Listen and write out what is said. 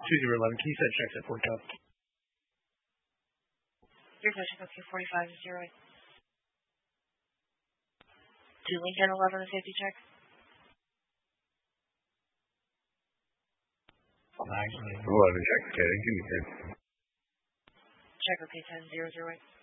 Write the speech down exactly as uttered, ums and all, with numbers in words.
two zero eleven. Can you set checks at Fort Cup? Your question, okay, forty-five zero eight. To Lincoln eleven, the safety check. eleven check, okay, give me ten. Check, okay, ten zero zero eight.